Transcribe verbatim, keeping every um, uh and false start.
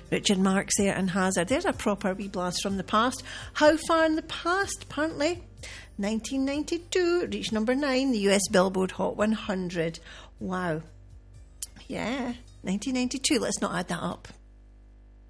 Richard Marx there and Hazard. There's a proper wee blast from the past. How far in the past? Apparently, nineteen ninety-two reached number nine, the U S Billboard Hot one hundred. Wow. Yeah, nineteen ninety-two. Let's not add that up.